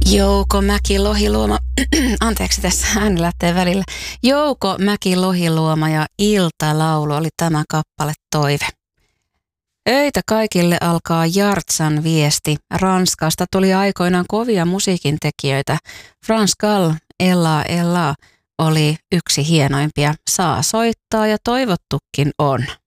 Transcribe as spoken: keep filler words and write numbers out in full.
Jouko Mäki-Lohiluoma, anteeksi tässä ääni lähtee välillä. Jouko Mäki-Lohiluoma ja Iltalaulu oli tämä kappale Toive. Öitä kaikille alkaa Jartsan viesti. Ranskasta tuli aikoinaan kovia musiikintekijöitä. Frans Gall, Ella Ella oli yksi hienoimpia. Saa soittaa ja toivottukin on.